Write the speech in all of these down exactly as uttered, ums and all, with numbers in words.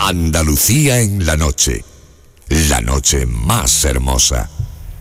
Andalucía en la noche, la noche más hermosa.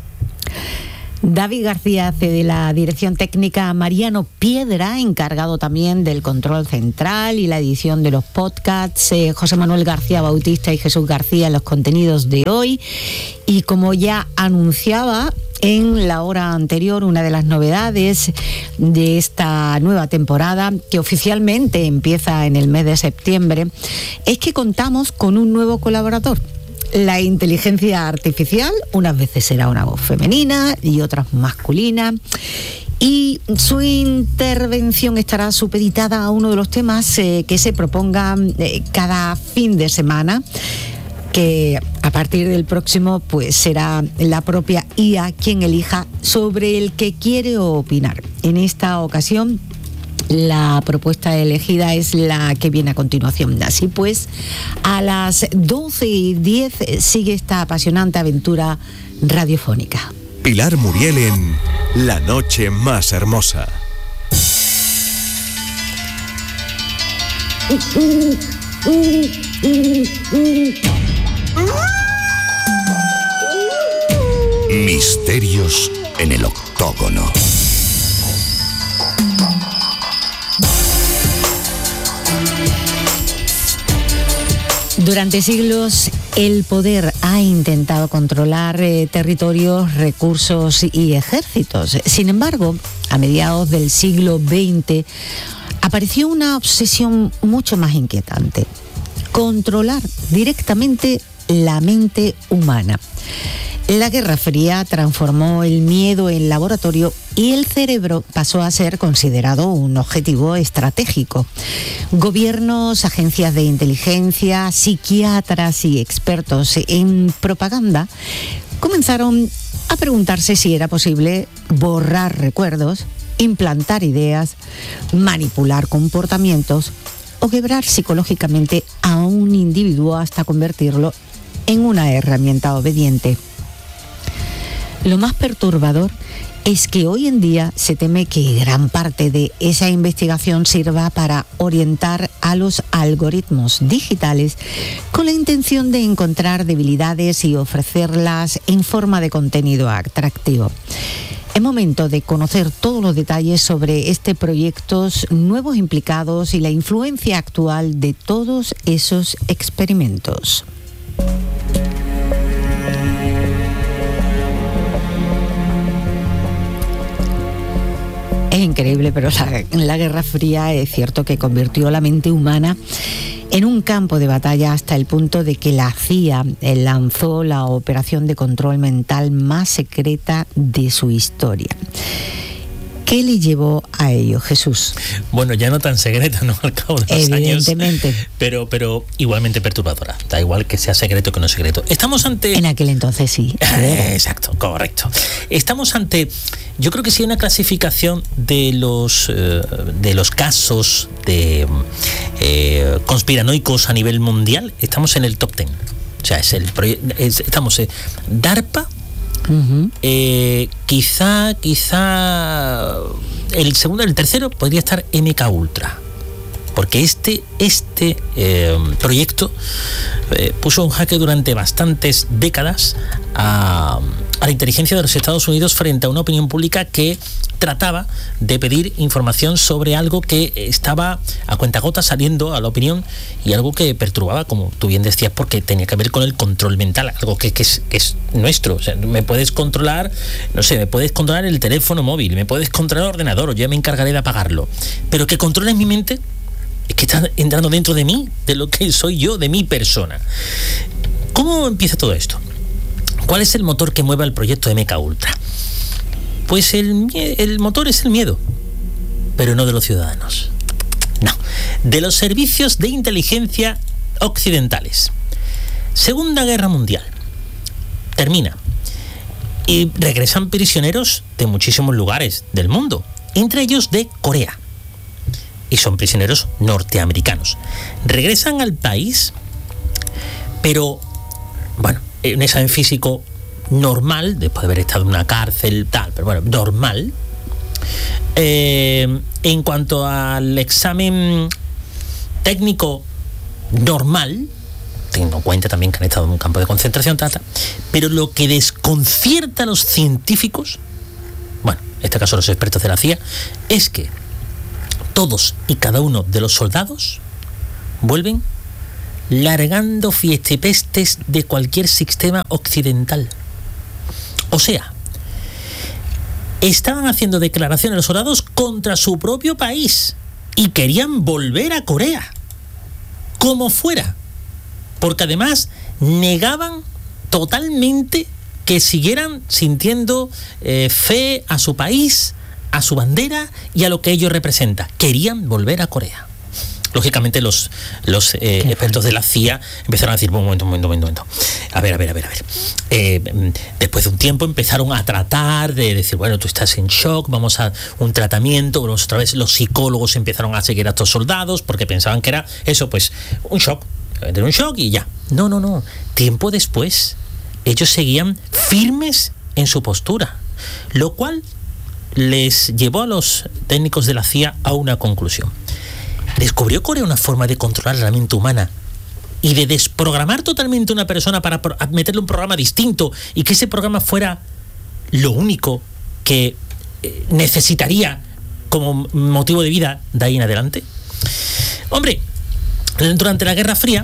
David García hace de la dirección técnica, Mariano Piedra, encargado también del control central y la edición de los podcasts, eh, José Manuel García Bautista y Jesús García los contenidos de hoy. Y como ya anunciaba en la hora anterior, una de las novedades de esta nueva temporada, que oficialmente empieza en el mes de septiembre, es que contamos con un nuevo colaborador. La inteligencia artificial unas veces será una voz femenina y otras masculina, y su intervención estará supeditada a uno de los temas eh, que se propongan eh, cada fin de semana, que a partir del próximo pues será la propia I A quien elija sobre el que quiere opinar. En esta ocasión, la propuesta elegida es la que viene a continuación. Así pues, a las doce y diez sigue esta apasionante aventura radiofónica. Pilar Muriel en La Noche Más Hermosa. Misterios en el octógono. Durante siglos, el poder ha intentado controlar eh, territorios, recursos y ejércitos. Sin embargo, a mediados del siglo veinte, apareció una obsesión mucho más inquietante: controlar directamente la mente humana. La Guerra Fría transformó el miedo en laboratorio y el cerebro pasó a ser considerado un objetivo estratégico. Gobiernos, agencias de inteligencia, psiquiatras y expertos en propaganda comenzaron a preguntarse si era posible borrar recuerdos, implantar ideas, manipular comportamientos o quebrar psicológicamente a un individuo hasta convertirlo en una herramienta obediente. Lo más perturbador es que hoy en día se teme que gran parte de esa investigación sirva para orientar a los algoritmos digitales con la intención de encontrar debilidades y ofrecerlas en forma de contenido atractivo. Es momento de conocer todos los detalles sobre este proyecto, nuevos implicados y la influencia actual de todos esos experimentos. Es increíble, pero la, la Guerra Fría es cierto que convirtió la mente humana en un campo de batalla hasta el punto de que la C I A lanzó la operación de control mental más secreta de su historia. ¿Qué le llevó a ello, Jesús? Bueno, ya no tan secreta, ¿no? Al cabo de los Evidentemente. años. Pero, pero igualmente perturbadora. Da igual que sea secreto que no secreto. Estamos ante... En aquel entonces sí. Exacto, correcto. Estamos ante... Yo creo que sí hay una clasificación de los, eh, de los casos de eh, conspiranoicos a nivel mundial. Estamos en el top ten. O sea, es el es, estamos en DARPA. Uh-huh. Eh, quizá, quizá el segundo, el tercero podría estar M K Ultra, porque este, este eh, proyecto eh, puso en jaque durante bastantes décadas a, a la inteligencia de los Estados Unidos frente a una opinión pública que trataba de pedir información sobre algo que estaba a cuentagotas saliendo a la opinión y algo que perturbaba, como tú bien decías, porque tenía que ver con el control mental, algo que, que, es, que es nuestro. O sea, me puedes controlar, no sé, me puedes controlar el teléfono móvil, me puedes controlar el ordenador, o yo ya me encargaré de apagarlo, pero que controles mi mente es que está entrando dentro de mí, de lo que soy yo, de mi persona. ¿Cómo empieza todo esto? ¿Cuál es el motor que mueve al proyecto M K Ultra? Pues el, el motor es el miedo, pero no de los ciudadanos. No, de los servicios de inteligencia occidentales. Segunda Guerra Mundial. Termina. Y regresan prisioneros de muchísimos lugares del mundo, entre ellos de Corea. Y son prisioneros norteamericanos. Regresan al país, pero, bueno, un examen físico normal, después de haber estado en una cárcel, tal, pero bueno, normal. Eh, en cuanto al examen técnico normal, teniendo en cuenta también que han estado en un campo de concentración, tata. Pero lo que desconcierta a los científicos, bueno, en este caso los expertos de la C I A, es que todos y cada uno de los soldados vuelven largando fiestepestes de cualquier sistema occidental. O sea, estaban haciendo declaraciones los soldados contra su propio país y querían volver a Corea, como fuera, porque además negaban totalmente que siguieran sintiendo eh, fe a su país, a su bandera y a lo que ello representa. Querían volver a Corea. Lógicamente los, los eh, expertos de la C I A empezaron a decir, un momento, un momento, un momento, a ver, a ver, a ver, a ver. Eh, después de un tiempo empezaron a tratar de decir, bueno, tú estás en shock, vamos a un tratamiento, vamos otra vez. Los psicólogos empezaron a seguir a estos soldados porque pensaban que era eso, pues, un shock, un shock y ya. No, no, no. Tiempo después, ellos seguían firmes en su postura, lo cual les llevó a los técnicos de la C I A a una conclusión. ¿Descubrió Corea una forma de controlar la mente humana y de desprogramar totalmente a una persona para pro- meterle un programa distinto y que ese programa fuera lo único que eh, necesitaría como motivo de vida de ahí en adelante? Hombre, durante la Guerra Fría,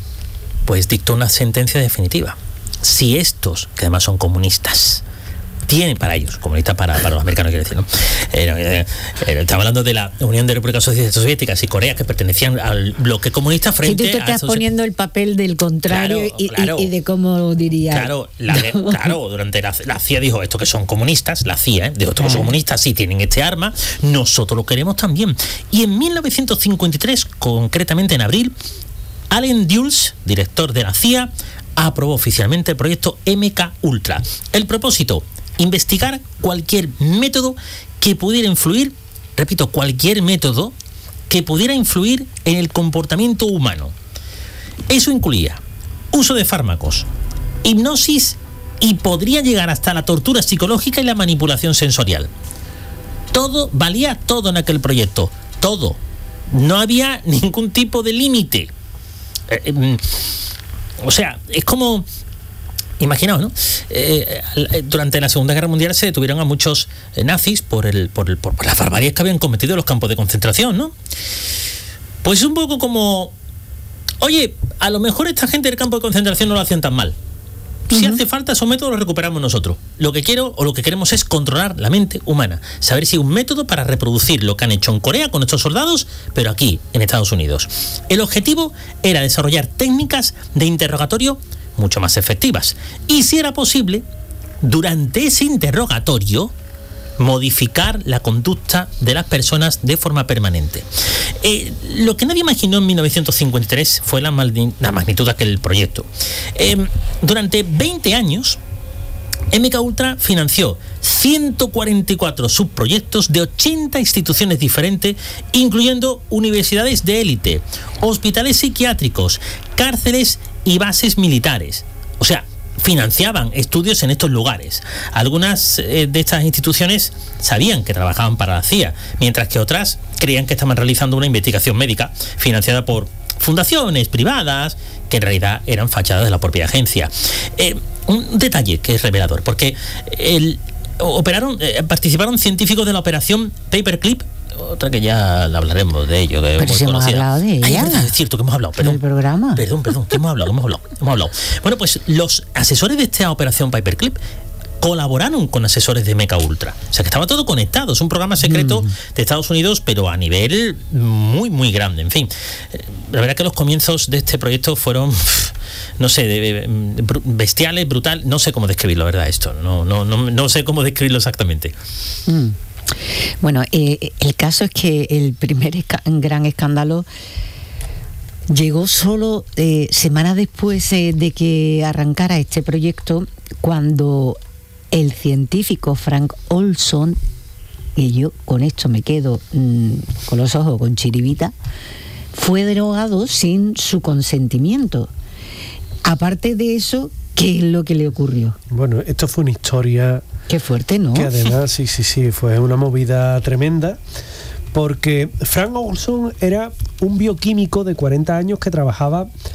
pues dictó una sentencia definitiva. Si estos, que además son comunistas, tienen para ellos, comunistas para, para los americanos, quiero decir, ¿no? Eh, eh, estaba hablando de la Unión de Repúblicas Soviéticas y Corea, que pertenecían al bloque comunista frente a... Si tú te estás a poniendo el papel del contrario, claro, y, claro, y, y de cómo diría... Claro, la, no. claro durante la, la C I A dijo, esto que son comunistas, la C I A, ¿eh? dijo, estos que son comunistas, sí tienen este arma, nosotros lo queremos también. Y en mil novecientos cincuenta y tres, concretamente en abril, Allen Dulles, director de la C I A, aprobó oficialmente el proyecto M K Ultra. El propósito, investigar cualquier método que pudiera influir, repito, cualquier método que pudiera influir en el comportamiento humano. Eso incluía uso de fármacos, hipnosis y podría llegar hasta la tortura psicológica y la manipulación sensorial. Todo, valía todo en aquel proyecto, todo. No había ningún tipo de límite. Eh, eh, o sea, es como... Imaginaos, ¿no? Eh, durante la Segunda Guerra Mundial se detuvieron a muchos eh, nazis por, el, por, el, por, por las barbaridades que habían cometido en los campos de concentración, ¿no? Pues es un poco como, oye, a lo mejor esta gente del campo de concentración no lo hacían tan mal. Si uh-huh. hace falta esos métodos, los recuperamos nosotros. Lo que quiero o lo que queremos es controlar la mente humana. Saber si hay un método para reproducir lo que han hecho en Corea con estos soldados, pero aquí, en Estados Unidos. El objetivo era desarrollar técnicas de interrogatorio mucho más efectivas. Y si era posible, durante ese interrogatorio, modificar la conducta de las personas de forma permanente. Eh, lo que nadie imaginó en mil novecientos cincuenta y tres fue la, maldi- la magnitud de aquel proyecto. Eh, durante veinte años, M K Ultra financió ciento cuarenta y cuatro subproyectos de ochenta instituciones diferentes, incluyendo universidades de élite, hospitales psiquiátricos, cárceles y bases militares. O sea, financiaban estudios en estos lugares. Algunas eh, de estas instituciones sabían que trabajaban para la C I A, mientras que otras creían que estaban realizando una investigación médica financiada por fundaciones privadas que en realidad eran fachadas de la propia agencia. Eh, un detalle que es revelador, porque el, operaron, eh, participaron científicos de la operación Paperclip, otra que ya hablaremos de ello. Pero si hemos hablado de ella. Ay, es verdad, es cierto que hemos hablado. Perdón, del programa. Perdón, perdón, que hemos hablado, hemos hablado, hemos hablado. Bueno, pues los asesores de esta operación Paperclip colaboraron con asesores de M K Ultra. O sea, que estaba todo conectado. Es un programa secreto mm. de Estados Unidos, pero a nivel muy, muy grande. En fin, la verdad que los comienzos de este proyecto fueron, no sé, de, de, bestiales, brutal. No sé cómo describirlo, la verdad, esto. No, no, no, no sé cómo describirlo exactamente. Mm. Bueno, eh, el caso es que el primer esca- gran escándalo llegó solo eh, semanas después eh, de que arrancara este proyecto, cuando el científico Frank Olson, y yo con esto me quedo mmm, con los ojos con chiribita, fue drogado sin su consentimiento. Aparte de eso, ¿qué es lo que le ocurrió? Bueno, esto fue una historia... Qué fuerte, ¿no? Que además, sí, sí, sí, fue una movida tremenda, porque Frank Olson era un bioquímico de cuarenta años que trabajaba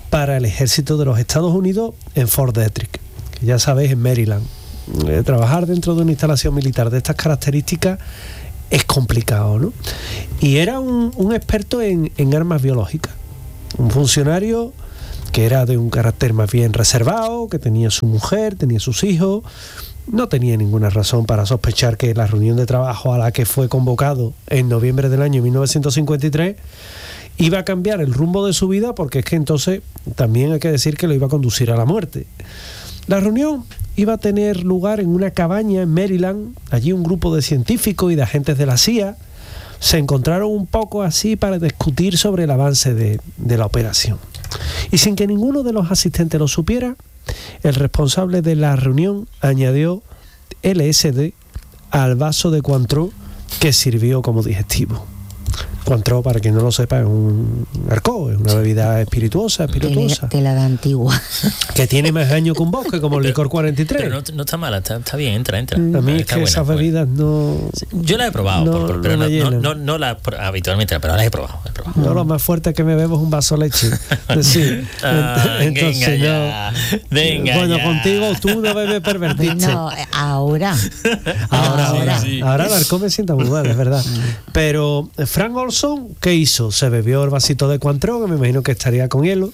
para el ejército de los Estados Unidos en Fort Detrick, que ya sabéis, en Maryland. Eh, trabajar dentro de una instalación militar de estas características es complicado, ¿no? Y era un, un experto en, en armas biológicas, un funcionario que era de un carácter más bien reservado, que tenía su mujer, tenía sus hijos. No tenía ninguna razón para sospechar que la reunión de trabajo a la que fue convocado en noviembre del año mil novecientos cincuenta y tres iba a cambiar el rumbo de su vida, porque es que entonces también hay que decir que lo iba a conducir a la muerte. La reunión iba a tener lugar en una cabaña en Maryland. Allí un grupo de científicos y de agentes de la C I A se encontraron un poco así para discutir sobre el avance de, de la operación. Y sin que ninguno de los asistentes lo supiera, el responsable de la reunión añadió L S D al vaso de Cointreau que sirvió como digestivo. Cointreau, para quien no lo sepa, es un alcohol, es una bebida espirituosa, espirituosa. De la de antigua. Que tiene más años que un bosque, como el licor cuarenta y tres. Pero no, no está mala, está, está bien, entra, entra. A mí es está que buena, esas bebidas no... Yo las he probado, no, por, por, pero no, no, no, no, no las habitualmente, pero las he probado. He probado. No, lo más fuerte que me bebo es un vaso de leche. Sí. Ah, Entonces, venga no. ya, venga Bueno, ya. contigo tú no bebes pervertiste. Bueno, ahora. Ahora, ahora. ahora, sí. ahora el alcohol me sienta muy mal, es verdad. Pero Frank Olson, ¿qué hizo? Se bebió el vasito de Cointreau, que me imagino que estaría con hielo,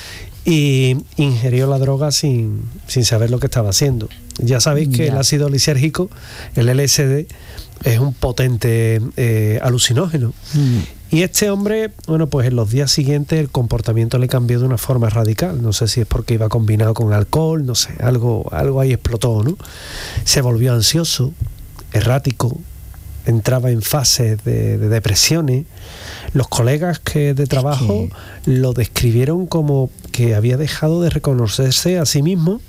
y ingirió la droga sin, sin saber lo que estaba haciendo. Ya sabéis que Ya. el ácido lisérgico, el L S D, es un potente eh, alucinógeno. Mm. Y este hombre, bueno, pues en los días siguientes el comportamiento le cambió de una forma radical. No sé si es porque iba combinado con alcohol, no sé, algo, algo ahí explotó, ¿no? Se volvió ansioso, errático, entraba en fases de, de depresiones. Los colegas que de trabajo que... lo describieron como que había dejado de reconocerse a sí mismo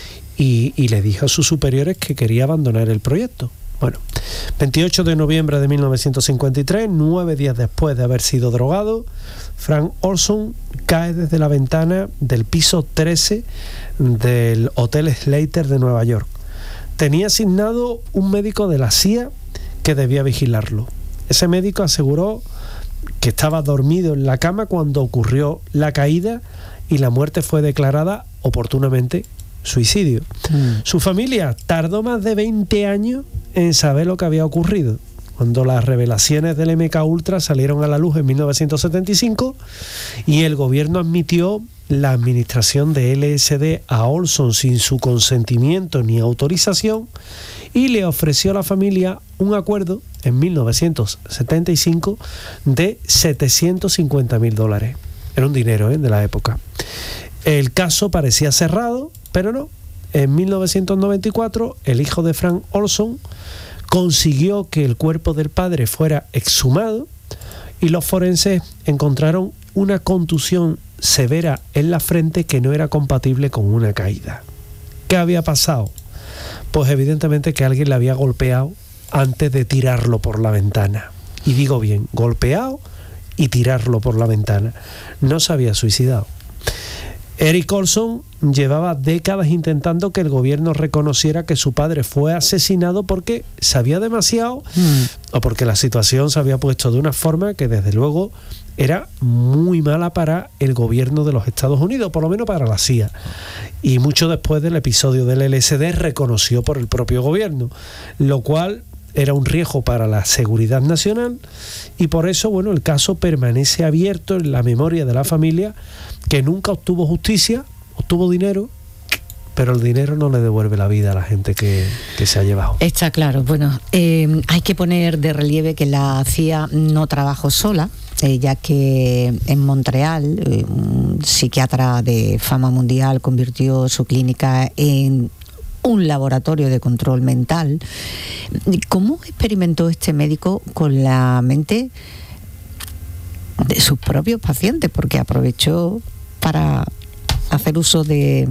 y, y le dijo a sus superiores que quería abandonar el proyecto. Bueno, veintiocho de noviembre de mil novecientos cincuenta y tres, nueve días después de haber sido drogado, Frank Olson cae desde la ventana del piso trece del Hotel Slater de Nueva York. Tenía asignado un médico de la C I A que debía vigilarlo. Ese médico aseguró que estaba dormido en la cama cuando ocurrió la caída y la muerte fue declarada oportunamente suicidio. Mm. Su familia tardó más de veinte años en saber lo que había ocurrido. Cuando las revelaciones del M K Ultra salieron a la luz en mil novecientos setenta y cinco y el gobierno admitió la administración de L S D a Olson sin su consentimiento ni autorización y le ofreció a la familia un acuerdo en mil novecientos setenta y cinco de setecientos cincuenta mil dólares. Era un dinero, ¿eh?, de la época. El caso parecía cerrado, pero no. En mil novecientos noventa y cuatro, el hijo de Frank Olson consiguió que el cuerpo del padre fuera exhumado y los forenses encontraron una contusión severa en la frente que no era compatible con una caída. ¿Qué había pasado? Pues evidentemente que alguien le había golpeado antes de tirarlo por la ventana. Y digo bien, golpeado y tirarlo por la ventana. No se había suicidado. Eric Olson llevaba décadas intentando que el gobierno reconociera que su padre fue asesinado porque sabía demasiado mm. o porque la situación se había puesto de una forma que desde luego era muy mala para el gobierno de los Estados Unidos, por lo menos para la C I A. Y mucho después del episodio del L S D reconoció por el propio gobierno, lo cual era un riesgo para la seguridad nacional y por eso, bueno, el caso permanece abierto en la memoria de la familia, que nunca obtuvo justicia, obtuvo dinero, pero el dinero no le devuelve la vida a la gente que, que se ha llevado. Está claro. Bueno, eh, hay que poner de relieve que la C I A no trabajó sola, eh, ya que en Montreal eh, un psiquiatra de fama mundial convirtió su clínica en un laboratorio de control mental. ¿Cómo experimentó este médico con la mente de sus propios pacientes? Porque aprovechó para hacer uso de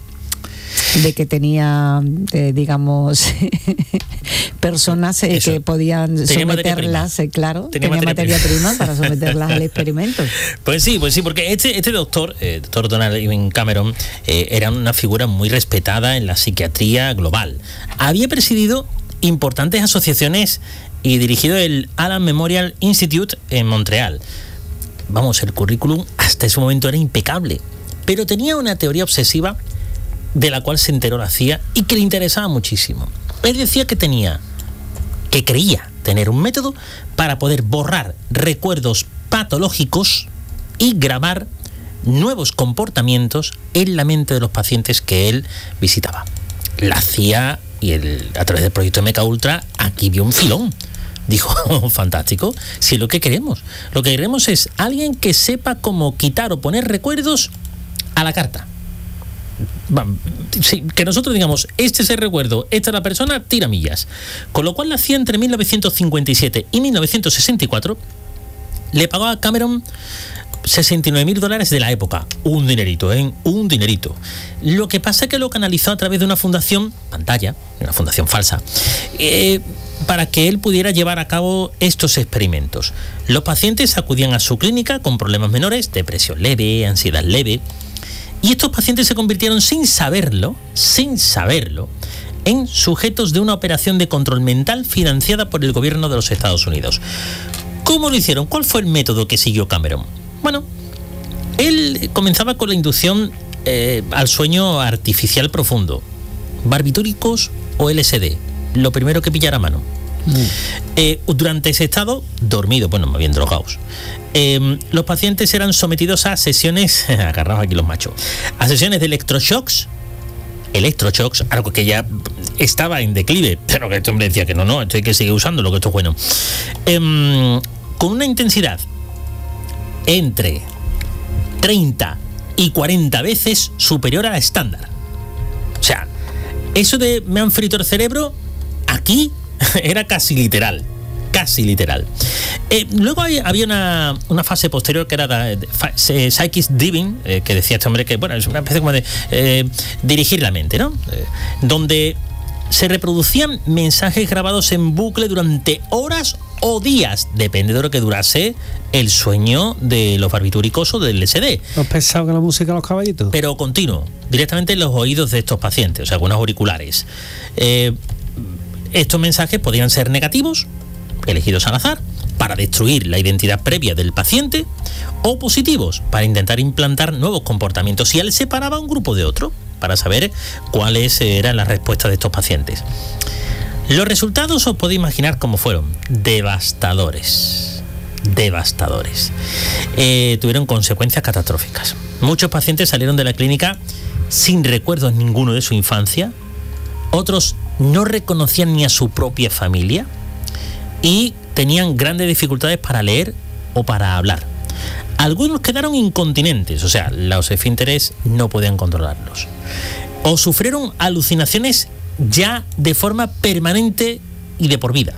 de que tenía, eh, digamos, personas eh, que podían tenía someterlas, eh, claro, tenía, tenía materia, materia prima para someterlas al experimento. Pues sí, pues sí, porque este, este doctor, eh, doctor Donald Cameron, eh, era una figura muy respetada en la psiquiatría global. Había presidido importantes asociaciones y dirigido el Allen Memorial Institute en Montreal. Vamos, el currículum hasta ese momento era impecable. pero tenía una teoría obsesiva de la cual se enteró la C I A y que le interesaba muchísimo. Él decía que tenía, que creía tener un método para poder borrar recuerdos patológicos y grabar nuevos comportamientos en la mente de los pacientes que él visitaba. La C I A y el, a través del proyecto M K Ultra aquí vio un filón. Dijo, oh, fantástico, si es lo que queremos. Lo que queremos es alguien que sepa cómo quitar o poner recuerdos a la carta. Sí, que nosotros digamos, este es el recuerdo, esta es la persona, tira millas. Con lo cual la C I A entre mil novecientos cincuenta y siete y mil novecientos sesenta y cuatro le pagó a Cameron sesenta y nueve mil dólares de la época. Un dinerito, ¿eh? Un dinerito. Lo que pasa es que lo canalizó a través de una fundación, pantalla, una fundación falsa, eh, para que él pudiera llevar a cabo estos experimentos. Los pacientes acudían a su clínica con problemas menores, depresión leve, ansiedad leve, y estos pacientes se convirtieron sin saberlo, sin saberlo, en sujetos de una operación de control mental financiada por el gobierno de los Estados Unidos. ¿Cómo lo hicieron? ¿Cuál fue el método que siguió Cameron? Bueno, él comenzaba con la inducción eh, al sueño artificial profundo, barbitúricos o L S D, lo primero que pillara a mano. Mm. Eh, durante ese estado, dormido, bueno, más bien drogados, eh, los pacientes eran sometidos a sesiones, agarrados aquí los machos, a sesiones de electroshocks, electroshocks, algo que ya estaba en declive, pero que este hombre decía que no, no, esto hay que seguir usándolo, que esto es bueno, eh, con una intensidad entre treinta y cuarenta veces superior a la estándar. O sea, eso de me han frito el cerebro, aquí era casi literal, casi literal. Eh, luego hay, había una, una fase posterior que era de, de, de psychic diving, eh, que decía este hombre que, bueno, es una especie como de eh, dirigir la mente, ¿no? Eh, donde se reproducían mensajes grabados en bucle durante horas o días, depende de lo que durase el sueño de los barbitúricos o del L S D. ¿Has pensado que la música de los caballitos? Pero continuo, directamente en los oídos de estos pacientes, o sea, con unos auriculares. Eh, estos mensajes podían ser negativos, elegidos al azar, para destruir la identidad previa del paciente, o positivos, para intentar implantar nuevos comportamientos. Y él separaba un grupo de otro, para saber cuáles eran las respuestas de estos pacientes. Los resultados os podéis imaginar cómo fueron. Devastadores. Devastadores. Eh, tuvieron consecuencias catastróficas. Muchos pacientes salieron de la clínica sin recuerdos ninguno de su infancia. Otros no reconocían ni a su propia familia y tenían grandes dificultades para leer o para hablar. Algunos quedaron incontinentes, o sea, los esfínteres no podían controlarlos. O sufrieron alucinaciones ya de forma permanente y de por vida.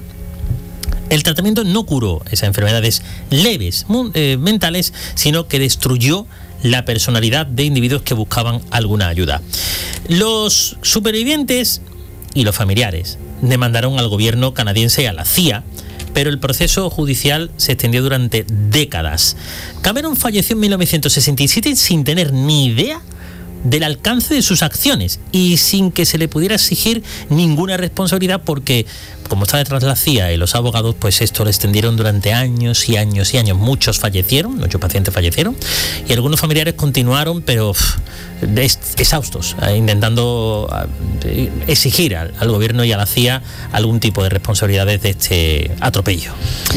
El tratamiento no curó esas enfermedades leves eh, mentales, sino que destruyó la personalidad de individuos que buscaban alguna ayuda. Los supervivientes y los familiares demandaron al gobierno canadiense y a la C I A, pero el proceso judicial se extendió durante décadas. Cameron falleció en mil novecientos sesenta y siete sin tener ni idea del alcance de sus acciones y sin que se le pudiera exigir ninguna responsabilidad, porque como está detrás la C I A y los abogados, pues esto lo extendieron durante años y años y años. Muchos fallecieron, muchos pacientes fallecieron y algunos familiares continuaron, pero pff, exhaustos, eh, intentando eh, exigir al, al gobierno y a la C I A algún tipo de responsabilidades de este atropello.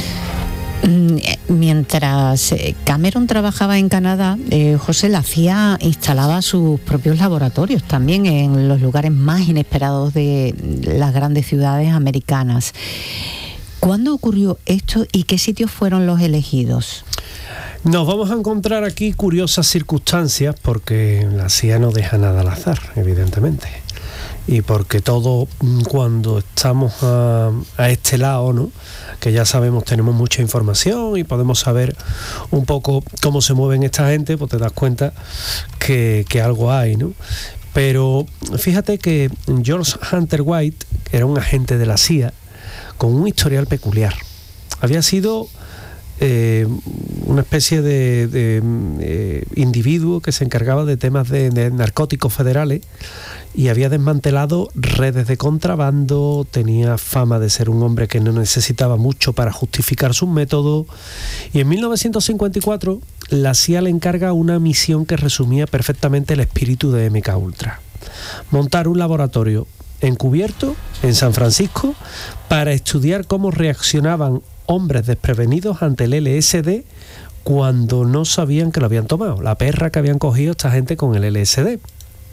Mientras Cameron trabajaba en Canadá, eh, José, la C I A instalaba sus propios laboratorios también en los lugares más inesperados de las grandes ciudades americanas. ¿Cuándo ocurrió esto y qué sitios fueron los elegidos? Nos vamos a encontrar aquí curiosas circunstancias, porque la C I A no deja nada al azar, evidentemente. Y porque todo, cuando estamos a, a este lado, ¿no?, que ya sabemos, tenemos mucha información y podemos saber un poco cómo se mueven esta gente, pues te das cuenta que, que algo hay, ¿no? Pero fíjate que George Hunter White era un agente de la C I A con un historial peculiar. Había sido eh, una especie de, de eh, individuo que se encargaba de temas de, de narcóticos federales y había desmantelado redes de contrabando, tenía fama de ser un hombre que no necesitaba mucho para justificar sus métodos, y en mil novecientos cincuenta y cuatro la C I A le encarga una misión que resumía perfectamente el espíritu de M K Ultra: montar un laboratorio encubierto en San Francisco para estudiar cómo reaccionaban hombres desprevenidos ante el L S D cuando no sabían que lo habían tomado, la perra que habían cogido esta gente con el L S D.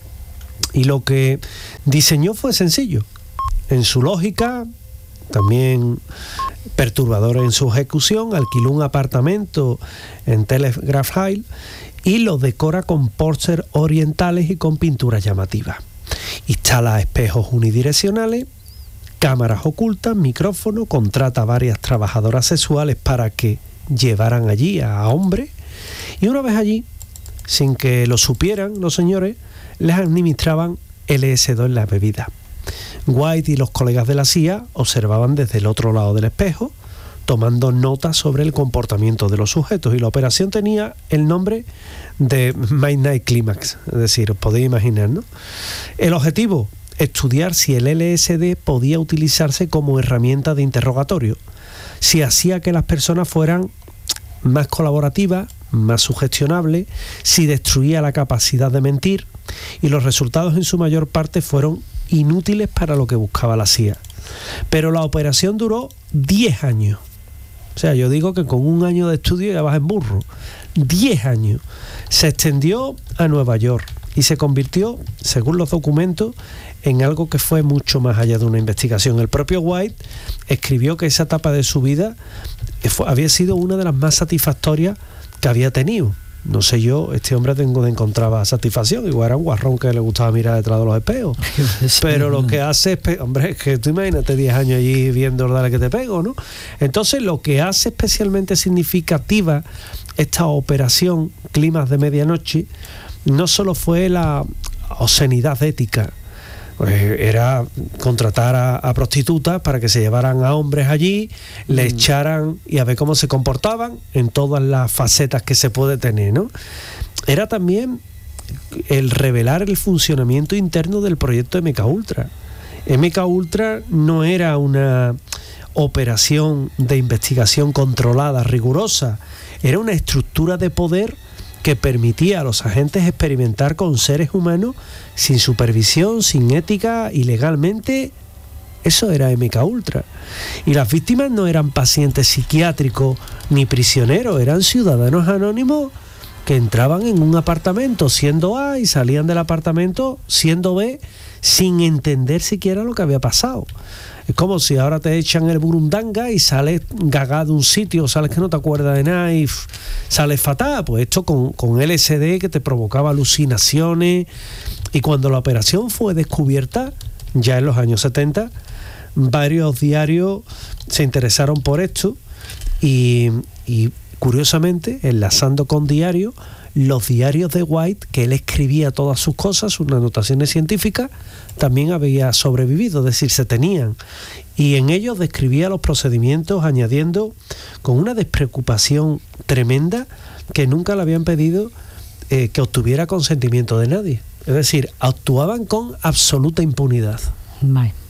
Y lo que diseñó fue sencillo, en su lógica, también perturbador en su ejecución. Alquiló un apartamento en Telegraph Hill y lo decora con póster orientales y con pinturas llamativas. Instala espejos unidireccionales, cámaras ocultas, micrófonos, contrata a varias trabajadoras sexuales para que llevaran allí a hombres, y una vez allí, sin que lo supieran los señores, les administraban L S D en la bebida. White y los colegas de la C I A observaban desde el otro lado del espejo, tomando notas sobre el comportamiento de los sujetos, y la operación tenía el nombre de Midnight Climax, es decir, os podéis imaginar, ¿no? El objetivo: estudiar si el L S D podía utilizarse como herramienta de interrogatorio, si hacía que las personas fueran más colaborativas, más sugestionables, si destruía la capacidad de mentir, y los resultados en su mayor parte fueron inútiles para lo que buscaba la C I A. Pero la operación duró diez años. O sea, yo digo que con un año de estudio ya vas en burro. diez años. Se extendió a Nueva York y se convirtió, según los documentos, en algo que fue mucho más allá de una investigación. El propio White escribió que esa etapa de su vida fue, había sido una de las más satisfactorias que había tenido. No sé yo, este hombre tengo, encontraba satisfacción, igual era un guarrón que le gustaba mirar detrás de los espejos. Sí. Pero lo que hace es, hombre, es que tú imagínate diez años allí viendo dale que te pego, ¿no? Entonces lo que hace especialmente significativa esta operación Clímax de Medianoche no solo fue la obscenidad ética, pues era contratar a, a prostitutas para que se llevaran a hombres allí, mm. le echaran y a ver cómo se comportaban en todas las facetas que se puede tener, ¿no? Era también el revelar el funcionamiento interno del proyecto M K Ultra. M K Ultra no era una operación de investigación controlada, rigurosa, era una estructura de poder que permitía a los agentes experimentar con seres humanos sin supervisión, sin ética y legalmente. Eso era M K Ultra. Y las víctimas no eran pacientes psiquiátricos ni prisioneros, eran ciudadanos anónimos que entraban en un apartamento siendo A y salían del apartamento siendo B sin entender siquiera lo que había pasado. Es como si ahora te echan el burundanga y sales gaga de un sitio, sales que no te acuerdas de nada y pff, sales fatal. Pues esto con, con L S D que te provocaba alucinaciones. Y cuando la operación fue descubierta, ya en los años setenta, varios diarios se interesaron por esto y, y curiosamente, enlazando con diarios, los diarios de White, que él escribía todas sus cosas, sus anotaciones científicas, también había sobrevivido, es decir, se tenían. Y en ellos describía los procedimientos, añadiendo con una despreocupación tremenda que nunca le habían pedido eh, que obtuviera consentimiento de nadie. Es decir, actuaban con absoluta impunidad. Vale.